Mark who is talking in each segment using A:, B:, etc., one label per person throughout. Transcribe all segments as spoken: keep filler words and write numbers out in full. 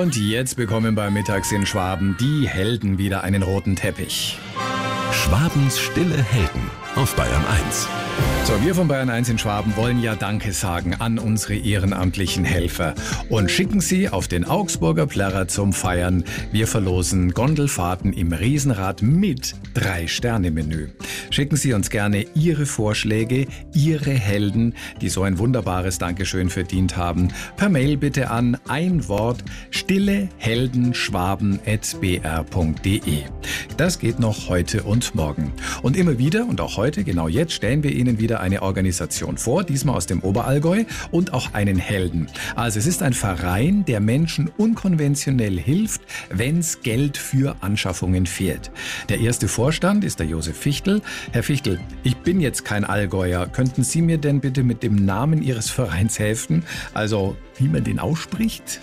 A: Und jetzt bekommen bei Mittags in Schwaben die Helden wieder einen roten Teppich.
B: Schwabens stille Helden auf Bayern eins.
A: So, wir von Bayern eins in Schwaben wollen ja Danke sagen an unsere ehrenamtlichen Helfer und schicken sie auf den Augsburger Plärrer zum Feiern. Wir verlosen Gondelfahrten im Riesenrad mit Drei-Sterne-Menü. Schicken Sie uns gerne Ihre Vorschläge, Ihre Helden, die so ein wunderbares Dankeschön verdient haben. Per Mail bitte an ein Wort stilleheldenschwaben at b r punkt d e. Das geht noch heute und morgen. Und immer wieder und auch heute, genau jetzt, stellen wir Ihnen wieder eine Organisation vor, diesmal aus dem Oberallgäu und auch einen Helden. Also es ist ein Verein, der Menschen unkonventionell hilft, wenn es Geld für Anschaffungen fehlt. Der erste Vorstand ist der Josef Fichtel. Herr Fichtel, ich bin jetzt kein Allgäuer. Könnten Sie mir denn bitte mit dem Namen Ihres Vereins helfen? Also wie man den ausspricht?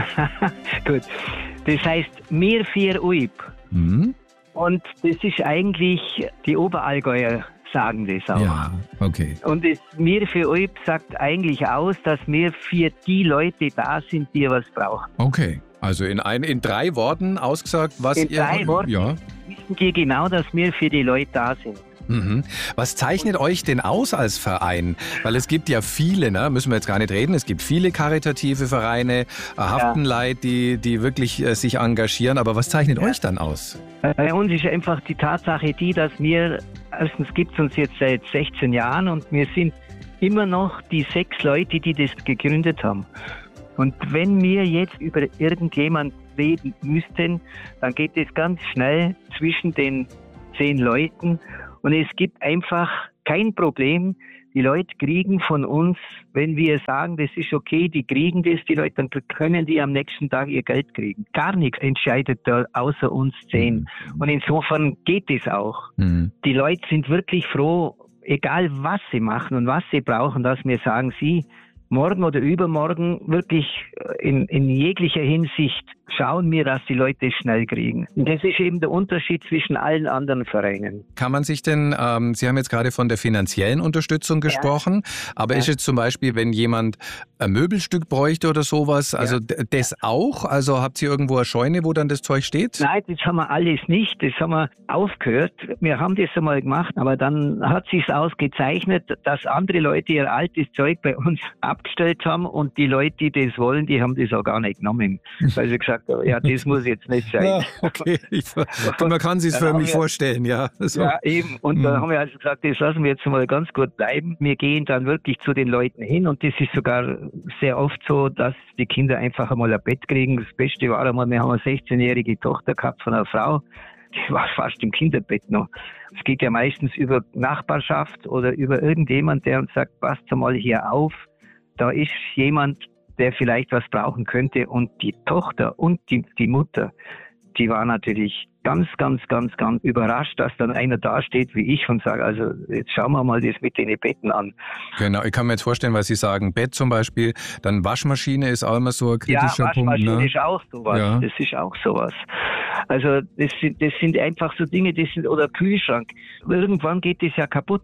C: Gut, das heißt Mir für Uib.
A: Hm?
C: Und das ist eigentlich, die Oberallgäuer sagen das auch.
A: Ja, okay.
C: Und das Mir für Uib sagt eigentlich aus, dass wir für die Leute da sind, die was brauchen.
A: Okay, also in, ein, in drei Worten ausgesagt, was
C: in
A: ihr...
C: drei Worten
A: ja.
C: wissen die genau, dass wir für die Leute da sind.
A: Mhm. Was zeichnet euch denn aus als Verein? Weil es gibt ja viele, ne? Müssen wir jetzt gar nicht reden, es gibt viele karitative Vereine, Haftenleute, die, die wirklich äh, sich engagieren, aber was zeichnet ja. euch dann aus?
C: Bei uns ist einfach die Tatsache die, dass wir, erstens gibt es uns jetzt seit sechzehn Jahren und wir sind immer noch die sechs Leute, die das gegründet haben. Und wenn wir jetzt über irgendjemand reden müssten, dann geht es ganz schnell zwischen den zehn Leuten. Und es gibt einfach kein Problem. Die Leute kriegen von uns, wenn wir sagen, das ist okay, die kriegen das, die Leute, dann können die am nächsten Tag ihr Geld kriegen. Gar nichts entscheidet da außer uns zehn. Und insofern geht es auch. Mhm. Die Leute sind wirklich froh, egal was sie machen und was sie brauchen, dass wir sagen, sie morgen oder übermorgen wirklich in, in jeglicher Hinsicht schauen wir, dass die Leute es schnell kriegen. Und das ist eben der Unterschied zwischen allen anderen Vereinen.
A: Kann man sich denn, ähm, Sie haben jetzt gerade von der finanziellen Unterstützung gesprochen, ja. aber ja. ist jetzt zum Beispiel, wenn jemand ein Möbelstück bräuchte oder sowas, also ja. das auch? Also habt ihr irgendwo eine Scheune, wo dann das Zeug steht?
C: Nein, das haben wir alles nicht. Das haben wir aufgehört. Wir haben das einmal gemacht, aber dann hat sich ausgezeichnet, dass andere Leute ihr altes Zeug bei uns abgestellt haben und die Leute, die das wollen, die haben das auch gar nicht genommen. Weil sie gesagt haben, ja, das muss jetzt nicht sein.
A: Ja, okay, ich, man kann sich es für mich vorstellen, ja. So.
C: Ja, eben. Und mhm. da haben wir also gesagt, das lassen wir jetzt mal ganz gut bleiben. Wir gehen dann wirklich zu den Leuten hin und das ist sogar sehr oft so, dass die Kinder einfach einmal ein Bett kriegen. Das Beste war einmal, wir haben eine sechzehnjährige Tochter gehabt von einer Frau, die war fast im Kinderbett noch. Es geht ja meistens über Nachbarschaft oder über irgendjemand, der uns sagt, passt mal hier auf, da ist jemand, der vielleicht was brauchen könnte. Und die Tochter und die, die Mutter, die war natürlich ganz, ganz, ganz, ganz überrascht, dass dann einer da steht wie ich und sagt, also jetzt schauen wir mal das mit den Betten an.
A: Genau, ich kann mir jetzt vorstellen, weil Sie sagen, Bett zum Beispiel, dann Waschmaschine ist auch immer so ein kritischer
C: ja,
A: Punkt.
C: Waschmaschine
A: Ne?
C: ist auch sowas,
A: ja.
C: das ist auch sowas. Also das sind, das sind einfach so Dinge, das sind, oder Kühlschrank. Irgendwann geht das ja kaputt.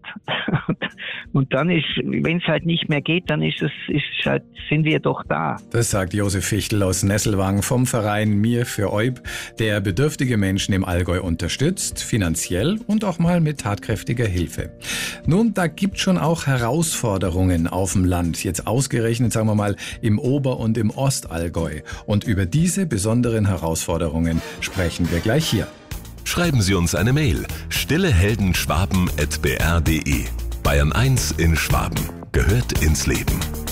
C: Und dann ist, wenn es halt nicht mehr geht, dann ist es, ist halt, sind wir doch da.
A: Das sagt Josef Fichtel aus Nesselwang vom Verein Mir für Uib, der bedürftige Menschen im Allgäu unterstützt, finanziell und auch mal mit tatkräftiger Hilfe. Nun, da gibt schon auch Herausforderungen auf dem Land, jetzt ausgerechnet, sagen wir mal, im Ober- und im Ostallgäu. Und über diese besonderen Herausforderungen sprechen wir gleich hier.
B: Schreiben Sie uns eine Mail, stilleheldenschwaben at b r punkt d e. Bayern eins in Schwaben gehört ins Leben.